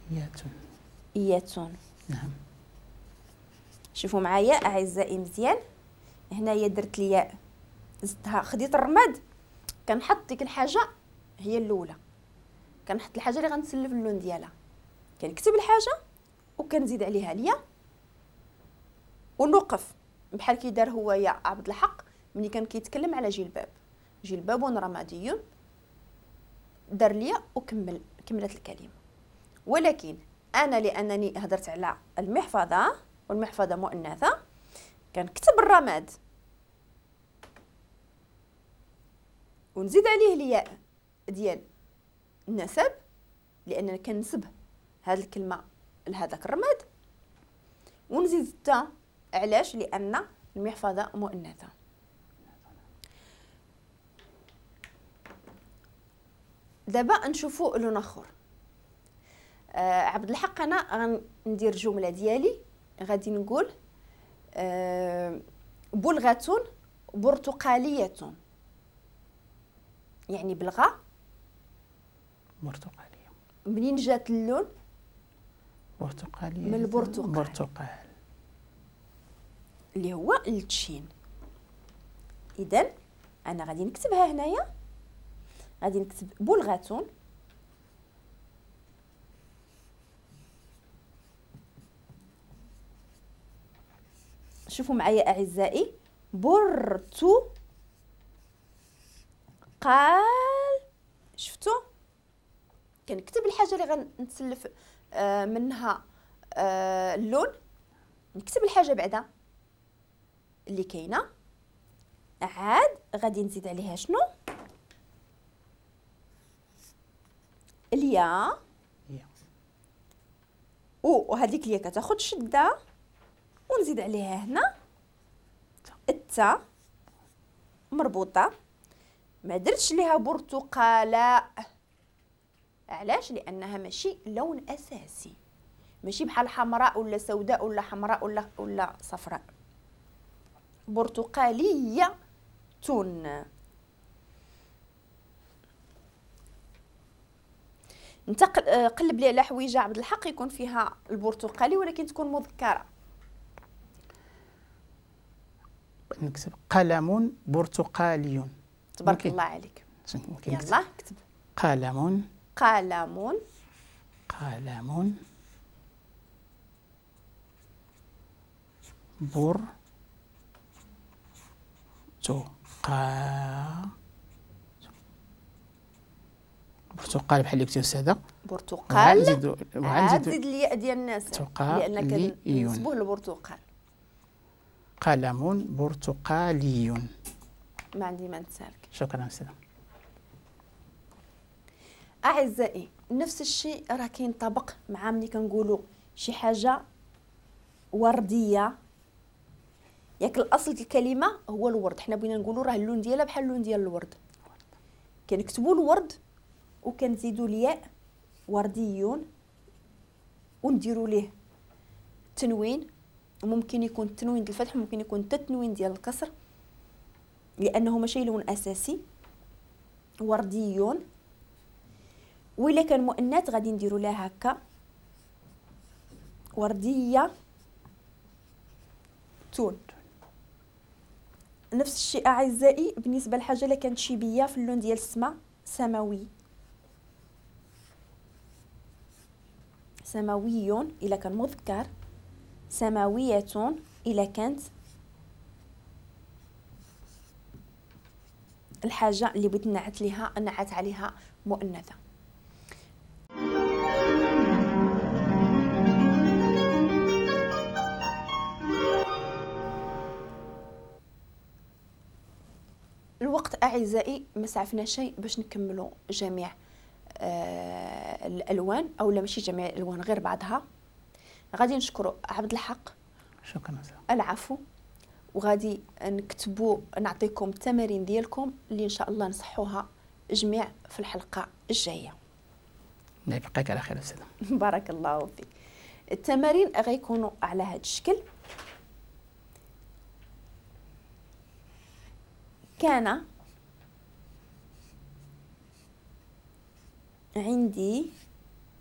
ياتون. ياتون. نعم. شوفوا معايا اعزائي مزيان، هنايا درت الياء زدتها، خديت الرماد كنحط ديك الحاجه هي الاولى، كنحط الحاجه اللي غنسلف اللون ديالها، كنكتب الحاجه وكنزيد عليها الياء ونوقف بحال كي دار هو يا عبد الحق ملي كان كيتكلم على جلباب رمادي، دار الياء كملت الكلمه. ولكن انا لانني هضرت على المحفظه والمحفظه مؤنثه كنكتب الرماد ونزيد عليه الياء ديال النسب، لاننا كنسب هذه الكلمه لهذاك الرماد، ونزيد التاء. علاش؟ لان المحفظه مؤنثه. دابا نشوفوا لون اخر. عبد الحق انا غندير جمله ديالي غادي نقول بلغة برتقالية، يعني بلغة برتقالية. منين جات اللون؟ برتقالية من البرتقال. برتقال اللي هو التشين. اذا انا غادي نكتبها هنايا، غادي نكتب بلغة شوفوا معايا اعزائي، قال. شفتوا كنكتب الحاجه اللي غنتسلف منها اللون، نكتب الحاجه بعدا اللي كاينه، عاد غادي نزيد عليها شنو؟ الياء. وهذيك الياء كتاخذ شده، ونزيد عليها هنا التاء مربوطه، ما درتش ليها برتقالاء. علاش؟ لانها ماشي لون اساسي، ماشي بحال حمراء ولا سوداء ولا حمراء ولا صفراء، برتقاليه. انت قلب لي على حويجه عبد الحق يكون فيها البرتقالي ولكن تكون مذكره. نكتب قلم برتقالي. تبارك ممكن. الله عليك. ممكن يلا كتب قلم قلم قلم برتقال بحال اللي كتبت هذا برتقال. زيد الياء ديال الناس لان كنسبوه للبرتقال. قلم برتقالي. ما عندي ما نسالك. شكرا استاذ. اعزائي نفس الشيء راه كينطبق مع ملي كنقولوا شي حاجه ورديه، ياك الاصل الكلمه هو الورد، حنا بغينا نقولوا راه اللون ديالها بحال اللون ديال الورد، كنكتبوا الورد وكنزيدوا الياء ورديون ونديروا ليه تنوين، وممكن يكون التنوين ديال الفتح، ممكن يكون التنوين ديال الكسر، لانه ماشي لون اساسي. ورديون. وإلا كان مؤنث غادي نديروا لها هكا ورديه تون. نفس الشيء اعزائي بالنسبه للحاجه اللي كانت شيبيه في اللون ديال السماء، سماوي. سماوي الا كان مذكر، سماويه الا كانت الحاجه اللي بغيت نعت عليها مؤنثه. الوقت اعزائي ما سعفنا شيء باش نكملوا جميع الالوان، او لا ماشي جميع الالوان غير بعضها. غادي نشكروا عبد الحق. شكرا. العفو. وغادي نكتبوا نعطيكم التمارين ديالكم اللي ان شاء الله نصحوها جميع في الحلقه الجايه. الله يبقيك على خير استاذ. بارك الله فيك. التمارين غيكونوا على هذا الشكل. كان عندي